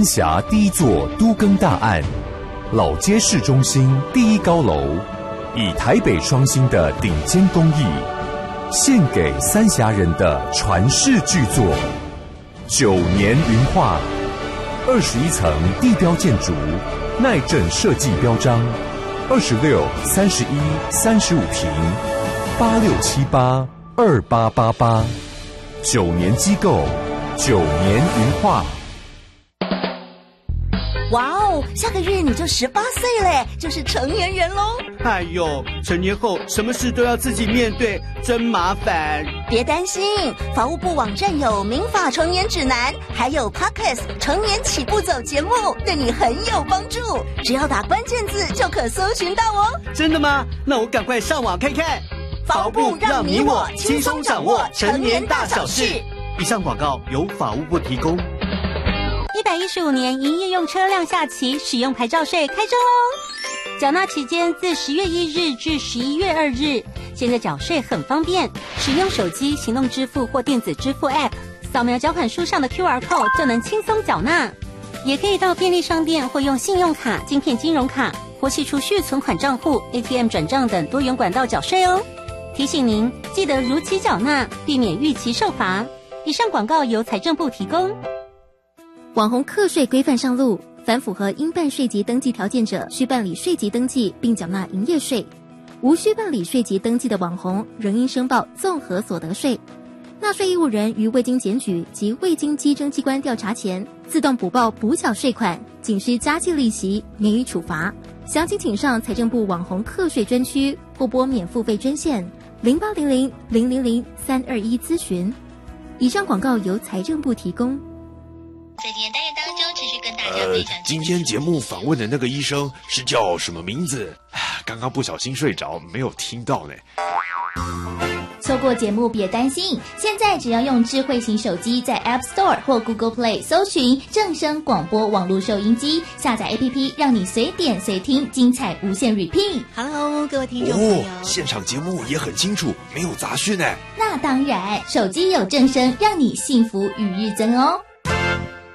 三峡第一座都更大案，老街市中心第一高楼，以台北双星的顶尖工艺，献给三峡人的传世巨作9年云画，21层地标建筑，耐震设计标章，26、31、35坪，86782888，9年机构，9年云画。 哇哦，下个月你就18岁嘞，就是成年人喽！ 哎呦，成年后什么事都要自己面对，真麻烦。 别担心，法务部网站有民法成年指南，还有 Podcast 成年起步走节目，对你很有帮助。只要打关键字就可搜寻到哦。 真的吗？那我赶快上网看看。 法务部让你我轻松掌握成年大小事。 以上广告由法务部提供。 115年营业用车辆下期使用牌照税开征哦！缴纳期间自10月1日至11月2日。现在缴税很方便，使用手机行动支付或电子支付 App， 扫描缴款书上的 QR code 就能轻松缴纳。也可以到便利商店或用信用卡、晶片金融卡或系储蓄存款账户、ATM 转账等多元管道缴税哦。提醒您记得如期缴纳，避免逾期受罚。以上广告由财政部提供。 网红课税规范上路，凡符合应办税籍登记条件者，需办理税籍登记并缴纳营业税；无需办理税籍登记的网红，仍应申报综合所得税。纳税义务人于未经检举及未经稽征机关调查前，自动补报补缴税款，仅需加计利息，免予处罚。详情请上财政部网红课税专区或拨免付费专线0800-000-321咨询。以上广告由财政部提供。 在今天单元当中，持续跟大家分享。 今天节目访问的那个医生是叫什么名字？刚刚不小心睡着，没有听到呢。 错过节目别担心，现在只要用智慧型手机在 App Store 或 Google Play 搜寻正声广播网络收音机，下载 APP， 让你随点随听，精彩无限 repeat。 Hello， 各位听众朋友， 现场节目也很清楚，没有杂讯呢。 那当然，手机有正声，让你幸福与日增哦。